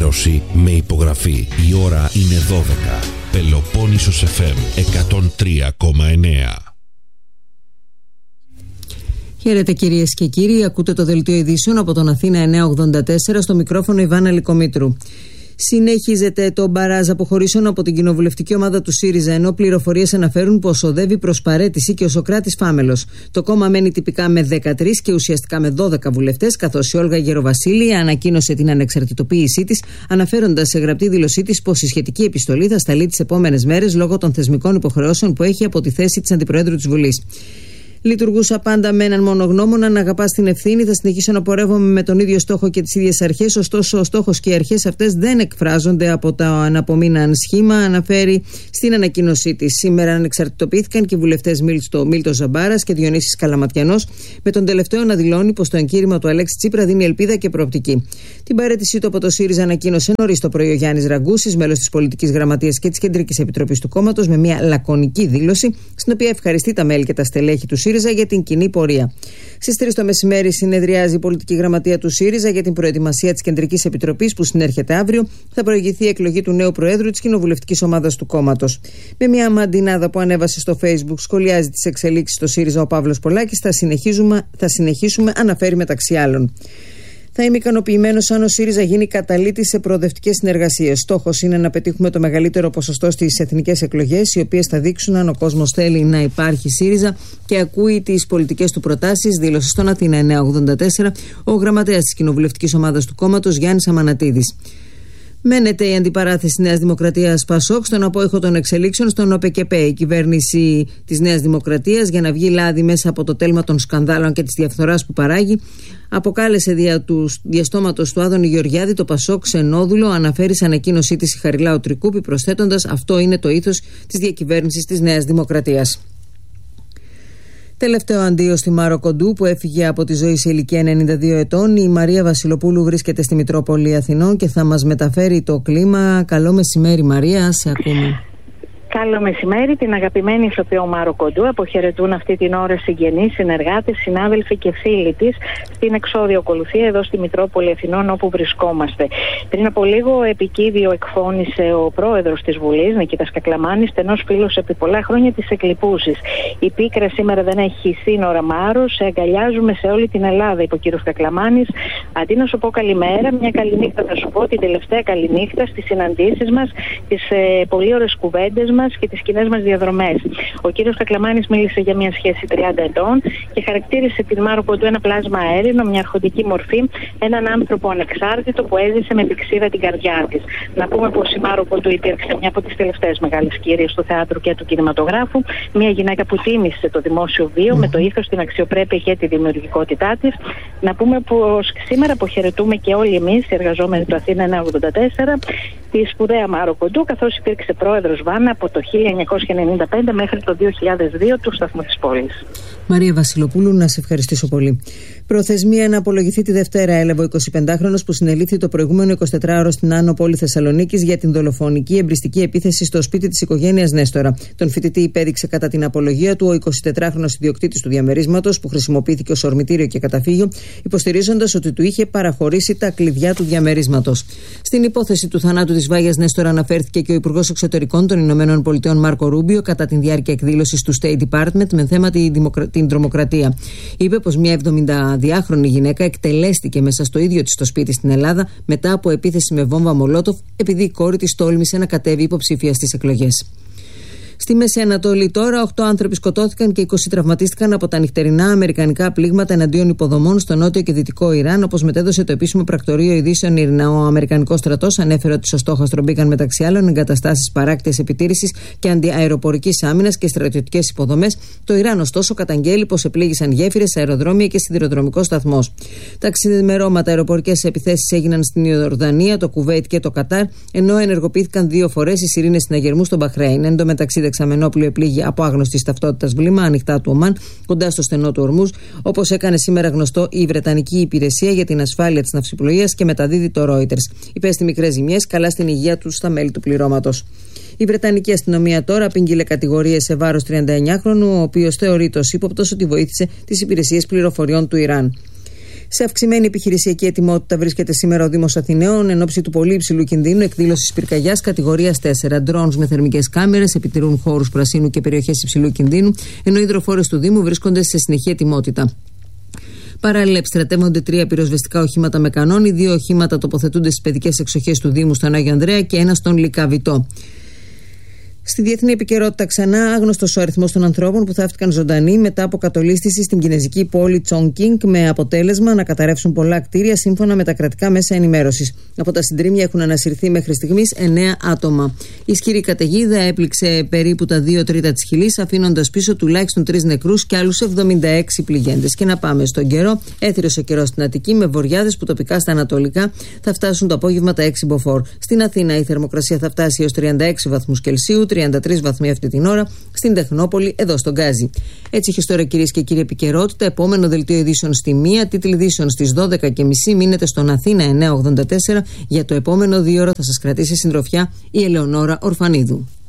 ενημέρωση με υπογραφή. Η ώρα είναι 12. Πελοπόννησος FM 103,9. Χαίρετε κυρίες και κύριοι, ακούτε το δελτίο ειδήσεων από τον Αθήνα 984, στο μικρόφωνο Ιβάνα Λικομήτρου. Συνεχίζεται το μπαράζ αποχωρήσεων από την κοινοβουλευτική ομάδα του ΣΥΡΙΖΑ, ενώ πληροφορίες αναφέρουν πως οδεύει προς παραίτηση και ο Σωκράτης Φάμελος. Το κόμμα μένει τυπικά με 13 και ουσιαστικά με 12 βουλευτές, καθώς η Όλγα Γεροβασίλη ανακοίνωσε την ανεξαρτητοποίησή της, αναφέροντας σε γραπτή δήλωσή της πως η σχετική επιστολή θα σταλεί τις επόμενες μέρες λόγω των θεσμικών υποχρεώσεων που έχει από τη θέση της Αντιπροέδρου της Βουλής. Λειτουργούσα πάντα με έναν μόνο γνώμονα, να αγαπάς την ευθύνη. Θα συνεχίσω να πορεύομαι με τον ίδιο στόχο και τις ίδιες αρχές. Ωστόσο, ο στόχος και οι αρχές αυτές δεν εκφράζονται από τα αναπομείναν σχήμα, αναφέρει στην ανακοίνωσή της. Σήμερα ανεξαρτητοποιήθηκαν και οι βουλευτές Μίλτος Ζαμπάρας και Διονύσης Καλαματιανός, με τον τελευταίο να δηλώνει πως το εγχείρημα του Αλέξη Τσίπρα δίνει ελπίδα και προοπτική. Την παραίτησή του από το ΣΥΡΙΖΑ ανακοίνωσε νωρίς το πρωί ο Γιάννης Ραγκούσης, μέλος της Πολιτικής Γραμματείας και της Κεντρικής Επιτροπής του κόμματος, με μια λακωνική δήλωση, στην οποία ευχαριστεί τα μέλη και τα στελέχη του ΣΥΡΙΖΑ για την κοινή πορεία. Στις 3 το μεσημέρι συνεδριάζει η Πολιτική Γραμματεία του ΣΥΡΙΖΑ για την προετοιμασία της Κεντρικής Επιτροπής που συνέρχεται αύριο. Θα προηγηθεί η εκλογή του νέου Προέδρου της κοινοβουλευτικής ομάδας του κόμματος. Με μια μαντινάδα που ανέβασε στο Facebook, σχολιάζει τις εξελίξεις στο ΣΥΡΙΖΑ ο Παύλος Πολάκης. Θα συνεχίσουμε, αναφέρει μεταξύ άλλων. Θα είμαι ικανοποιημένος αν ο ΣΥΡΙΖΑ γίνει καταλήτης σε προοδευτικές συνεργασίες. Στόχος είναι να πετύχουμε το μεγαλύτερο ποσοστό στις εθνικές εκλογές, οι οποίες θα δείξουν αν ο κόσμος θέλει να υπάρχει ΣΥΡΙΖΑ και ακούει τις πολιτικές του προτάσεις, δήλωσε στον Αθήνα 984 ο γραμματέας της κοινοβουλευτικής ομάδας του κόμματος Γιάννης Αμανατίδης. Μένεται η αντιπαράθεση Νέας Δημοκρατίας ΠΑΣΟΚ στον απόϊχο των εξελίξεων στον ΟΠΕΚΕΠΕ. Η κυβέρνηση της Νέας Δημοκρατίας, για να βγει λάδι μέσα από το τέλμα των σκανδάλων και της διαφθοράς που παράγει, αποκάλεσε δια του διαστόματος του Άδωνη Γεωργιάδη το ΠΑΣΟΚ σε νόδουλο, αναφέρει σε ανακοίνωσή της η Χαριλάου Τρικούπη, προσθέτοντας: αυτό είναι το ήθος της διακυβέρνησης της Νέας Δημοκρατίας. Τελευταίο αντίο στη Μάρο Κοντού, που έφυγε από τη ζωή σε ηλικία 92 ετών. Η Μαρία Βασιλοπούλου βρίσκεται στη Μητρόπολη Αθηνών και θα μας μεταφέρει το κλίμα. Καλό μεσημέρι, Μαρία, σε ακούμε. Καλό μεσημέρι, την αγαπημένη ηθοποιό Μάρο Κοντού αποχαιρετούν αυτή την ώρα συγγενείς, συνεργάτες, συνάδελφοι και φίλοι της στην εξώδιο ακολουθία εδώ στη Μητρόπολη Αθηνών, όπου βρισκόμαστε. Πριν από λίγο επικίδιο εκφώνησε ο πρόεδρος της Βουλής, Νικήτας Κακλαμάνης, στενός φίλος επί πολλά χρόνια της εκλειπούσης. Η πίκρα σήμερα δεν έχει σύνορα, Μάρο, σε αγκαλιάζουμε σε όλη την Ελλάδα, είπε ο κύριος Κακλαμάνης. Αντί να σου πω καλημέρα, μια καληνύχτα θα σου πω, την τελευταία καληνύχτα στις συναντήσεις μας, τις πολύ ωραίες κουβέντες μας και τις κοινές μας διαδρομές. Ο κύριος Κακλαμάνης μίλησε για μια σχέση 30 ετών και χαρακτήρισε την Μάρο Κοντού ένα πλάσμα αέρινο, μια αρχοντική μορφή, έναν άνθρωπο ανεξάρτητο που έζησε με πηξίδα την καρδιά της. Να πούμε πως η Μάρο Κοντού υπήρξε μια από τις τελευταίες μεγάλες κυρίες του θεάτρου και του κινηματογράφου, μια γυναίκα που τίμησε το δημόσιο βίο με το ήθος, την αξιοπρέπεια και τη δημιουργικότητά της. Να πούμε πως σήμερα αποχαιρετούμε και όλοι εμείς, οι εργαζόμενοι του Αθήνα 984, τη σπουδαία Μάρο Κοντού, καθώς υπήρξε πρόεδρος Βάνα από το 1995 μέχρι το 2002 του σταθμού της πόλης. Μαρία Βασιλοπούλου, να σε ευχαριστήσω πολύ. Προθεσμία να απολογηθεί τη Δευτέρα έλαβε ο 25χρονος που συνελήφθη το προηγούμενο 24ωρο στην Άνω Πόλη Θεσσαλονίκης για την δολοφονική εμπριστική επίθεση στο σπίτι της οικογένειας Νέστορα. Τον φοιτητή υπέδειξε κατά την απολογία του ο 24χρονος ιδιοκτήτης του διαμερίσματος, που χρησιμοποιήθηκε ως ορμητήριο και καταφύγιο, υποστηρίζοντας ότι του είχε παραχωρήσει τα κλειδιά του διαμερίσματος. Στην υπόθεση του θανάτου της Βάγιας Νέστορα αναφέρθηκε και ο Υπουργός Εξωτερικών των Ηνωμένων Πολιτειών Μάρκο Ρούμπιο κατά τη διάρκεια εκδήλωσης του State Department με θέμα την τρομοκρατία. Είπε πως μια 72χρονη γυναίκα εκτελέστηκε μέσα στο ίδιο της το σπίτι στην Ελλάδα μετά από επίθεση με βόμβα Μολότοφ, επειδή η κόρη της τόλμησε να κατέβει υποψήφια στις εκλογές. Στη Μέση Ανατολή τώρα, 8 άνθρωποι σκοτώθηκαν και 20 τραυματίστηκαν από τα νυχτερινά αμερικανικά πλήγματα εναντίον υποδομών στο νότιο και δυτικό Ιράν, όπως μετέδωσε το επίσημο πρακτορείο ειδήσεων ΙΡΝΑ. Ο Αμερικανικός στρατός ανέφερε ότι στο στόχαστρο μπήκαν μεταξύ άλλων εγκαταστάσεις παράκτειας επιτήρησης και αντιαεροπορικής άμυνας και στρατιωτικές υποδομές. Το Ιράν, ωστόσο, καταγγέλει πως επλήγησαν γέφυρες, αεροδρόμια και σιδηροδρομικός σταθμός. Τα ξημερώματα αεροπορικές επιθέσεις έγιναν στην Ιορδανία, το Κουβέιτ και το Κατάρ, ενώ ενεργοποιήθηκαν 2 φορές οι σιρήνες συναγερμού στο Μπαχρέιν. Εν τω μεταξύ, δεξαμενόπλοιο επλήγει από άγνωστη ταυτότητας βλήμα ανοιχτά του Ομάν, κοντά στο στενό του Ορμούζ, όπως έκανε σήμερα γνωστό η Βρετανική Υπηρεσία για την Ασφάλεια της Ναυσιπλοείας και μεταδίδει το Reuters. Υπέστη μικρές ζημιές, καλά στην υγεία του στα μέλη του πληρώματος. Η Βρετανική αστυνομία τώρα απήγγειλε κατηγορίες σε βάρος 39χρονου, ο οποίος θεωρείται ως ύποπτος ότι βοήθησε τις υπηρεσίες πληροφοριών του Ιράν. Σε αυξημένη επιχειρησιακή ετοιμότητα βρίσκεται σήμερα ο Δήμος Αθηναίων εν ώψη του πολύ υψηλού κινδύνου εκδήλωσης πυρκαγιάς κατηγορίας 4. Ντρόουνς με θερμικές κάμερες επιτηρούν χώρους πρασίνου και περιοχές υψηλού κινδύνου, ενώ οι υδροφόρες του Δήμου βρίσκονται σε συνεχή ετοιμότητα. Παράλληλα, επιστρατεύονται 3 πυροσβεστικά οχήματα με κανόνι, 2 οχήματα τοποθετούνται στις παιδικές εξοχές του Δήμου στον Άγιο Ανδρέα και ένα στον Λυκαβητό. Στη διεθνή επικαιρότητα, ξανά άγνωστος ο αριθμός των ανθρώπων που θαύτηκαν ζωντανοί μετά από κατολίσθηση στην κινεζική πόλη Τσονγκκίνγκ, με αποτέλεσμα να καταρρεύσουν πολλά κτίρια σύμφωνα με τα κρατικά μέσα ενημέρωσης. Από τα συντρίμμια έχουν ανασυρθεί μέχρι στιγμής 9 άτομα. Η ισχυρή καταιγίδα έπληξε περίπου τα 2 τρίτα της Χιλής, αφήνοντας πίσω τουλάχιστον 3 νεκρούς και άλλους 76 πληγέντες. Και να πάμε στον καιρό. Έθριος ο καιρός στην Αττική, με βοριάδες που τοπικά στα ανατολικά θα φτάσουν το απόγευμα τα 6 μποφόρ. Στην Αθήνα η θερμοκρασία θα φτάσει έως 36 βαθμούς Κελσίου. 33 βαθμοί αυτή την ώρα στην Τεχνόπολη, εδώ στον Γκάζι. Έτσι έχει τώρα, κυρίες και κύριοι, επικαιρότητα. Επόμενο δελτίο ειδήσεων στη 1, τίτλοι ειδήσεων στις 12:30. Μείνετε στον Αθήνα 984. Για το επόμενο 2 ώρο θα σας κρατήσει συντροφιά η Ελεονόρα Ορφανίδου.